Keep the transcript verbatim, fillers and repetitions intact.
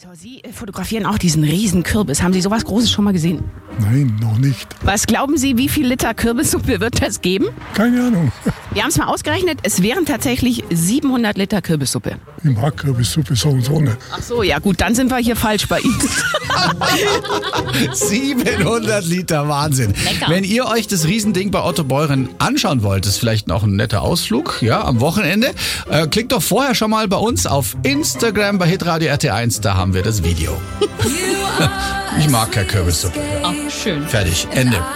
So, Sie äh, fotografieren auch diesen riesen Kürbis. Haben Sie sowas Großes schon mal gesehen? Nein, noch nicht. Was glauben Sie, wie viel Liter Kürbissuppe wird das geben? Keine Ahnung. Wir haben es mal ausgerechnet, es wären tatsächlich siebenhundert Liter Kürbissuppe. Ich mag Kürbissuppe so und so nicht. Ach so, ja gut, dann sind wir hier falsch bei Ihnen. siebenhundert Liter, Wahnsinn. Lecker. Wenn ihr euch das Riesending bei Otto Beuren anschauen wollt, ist vielleicht noch ein netter Ausflug, ja, am Wochenende. Äh, klickt doch vorher schon mal bei uns auf Instagram bei Hitradio R T eins, da haben wir das Video. Ich mag keine Kürbissuppe. Ach, schön. Fertig, Ende.